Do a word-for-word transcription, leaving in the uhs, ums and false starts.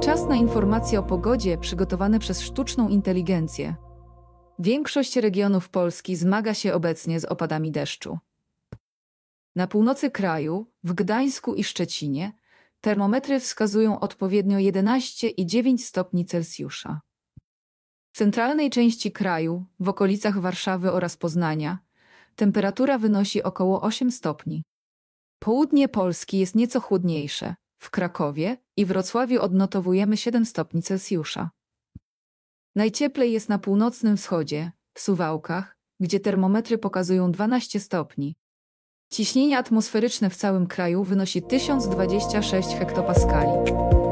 Czas na informacje o pogodzie przygotowane przez sztuczną inteligencję. Większość regionów Polski zmaga się obecnie z opadami deszczu. Na północy kraju, w Gdańsku i Szczecinie, termometry wskazują odpowiednio jedenaście i dziewięć stopni Celsjusza. W centralnej części kraju, w okolicach Warszawy oraz Poznania, temperatura wynosi około osiem stopni. Południe Polski jest nieco chłodniejsze. W Krakowie i Wrocławiu odnotowujemy siedem stopni Celsjusza. Najcieplej jest na północnym wschodzie, w Suwałkach, gdzie termometry pokazują dwanaście stopni. Ciśnienie atmosferyczne w całym kraju wynosi tysiąc dwadzieścia sześć hektopaskali.